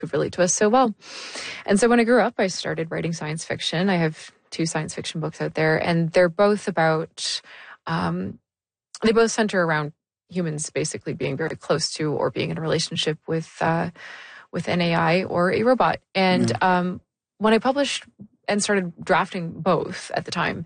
could relate to us so well. And so when I grew up, I started writing science fiction. I have 2 science fiction books out there, and they're both about, they both center around humans basically being very close to or being in a relationship with an AI or a robot. And when I published and started drafting both at the time,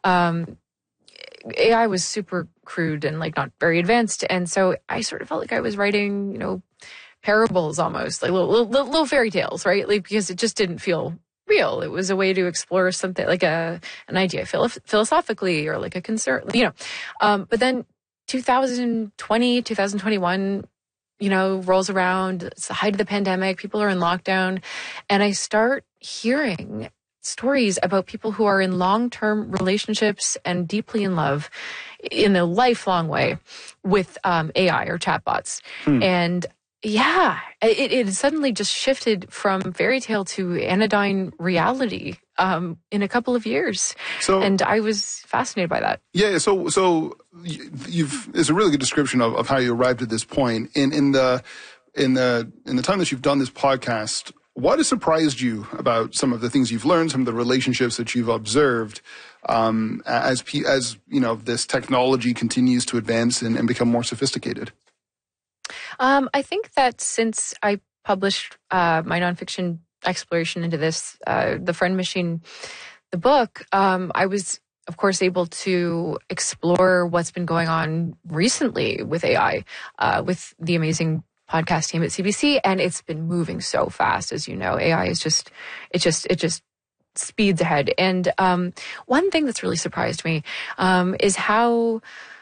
AI was super crude and like not very advanced. And so I sort of felt like I was writing, you know, parables almost, like little fairy tales, right? Like, because it just didn't feel real. It was a way to explore something like an idea philosophically or like a concern, you know. But then 2020, 2021, you know, rolls around. It's the height of the pandemic. People are in lockdown. And I start hearing stories about people who are in long-term relationships and deeply in love in a lifelong way with AI or chatbots. And yeah, it suddenly just shifted from fairy tale to anodyne reality in a couple of years. And I was fascinated by that. Yeah, so it's a really good description of how you arrived at this point. In the time that you've done this podcast, what has surprised you about some of the things you've learned, some of the relationships that you've observed as you know, this technology continues to advance and become more sophisticated? I think that since I published my nonfiction exploration into this, The Friend Machine, the book, I was, of course, able to explore what's been going on recently with AI, with the amazing podcast team at CBC, and it's been moving so fast, as you know. AI is just speeds ahead. And one thing that's really surprised me is how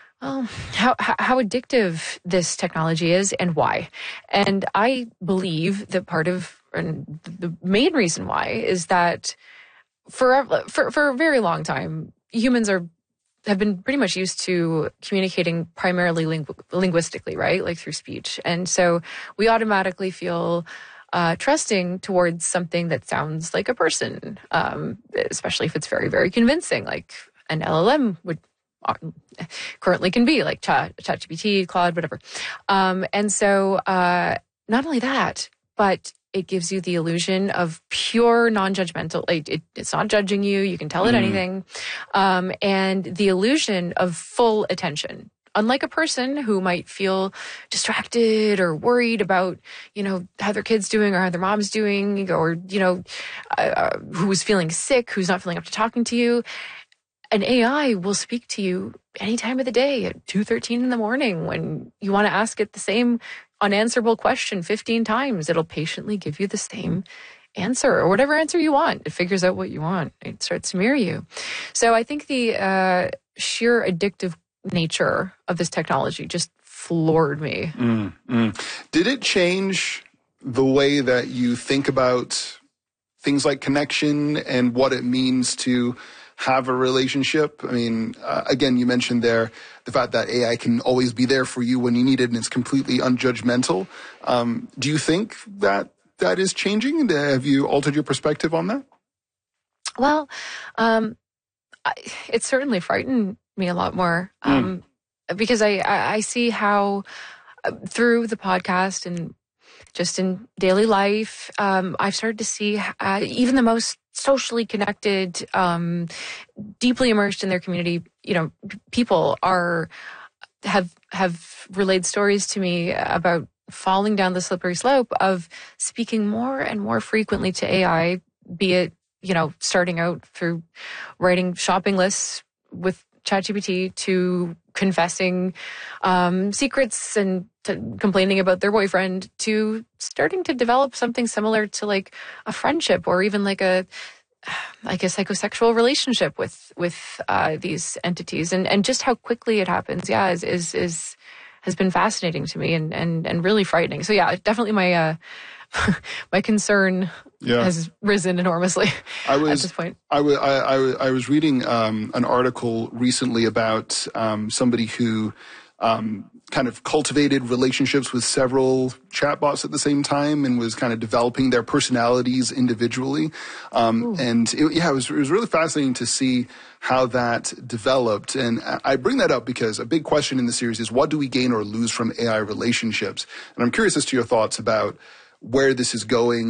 addictive this technology is and why. And I believe that part of, and the main reason why, is that for a very long time, humans have been pretty much used to communicating primarily linguistically, right? Like through speech. And so we automatically feel trusting towards something that sounds like a person, especially if it's very, very convincing, like an LLM would currently can be, like ChatGPT, Claude, whatever. And so not only that, but it gives you the illusion of pure non-judgmental, like it's not judging you. You can tell it anything. And the illusion of full attention. Unlike a person who might feel distracted or worried about, you know, how their kid's doing or how their mom's doing, or, you know, who's feeling sick, who's not feeling up to talking to you. An AI will speak to you any time of the day at 2:13 in the morning when you want to ask it the same unanswerable question 15 times. It'll patiently give you the same answer, or whatever answer you want. It figures out what you want. It starts to mirror you. So I think the sheer addictive nature of this technology just floored me. Did it change the way that you think about things like connection and what it means to have a relationship? I mean, again, you mentioned there the fact that AI can always be there for you when you need it and it's completely unjudgmental. Do you think that is changing? Have you altered your perspective on that? Well, it certainly frightened me a lot more because I see how through the podcast and just in daily life, I've started to see even the most socially connected, deeply immersed in their community, you know, people have relayed stories to me about falling down the slippery slope of speaking more and more frequently to AI, be it, you know, starting out through writing shopping lists with ChatGPT to confessing secrets and to complaining about their boyfriend, to starting to develop something similar to like a friendship or even like a psychosexual relationship with these entities, and just how quickly it happens, has been fascinating to me and really frightening. So yeah, definitely my my concern has risen enormously at this point. I was reading an article recently about somebody who kind of cultivated relationships with several chatbots at the same time and was kind of developing their personalities individually. And it was really fascinating to see how that developed. And I bring that up because a big question in the series is, what do we gain or lose from AI relationships? And I'm curious as to your thoughts about where this is going,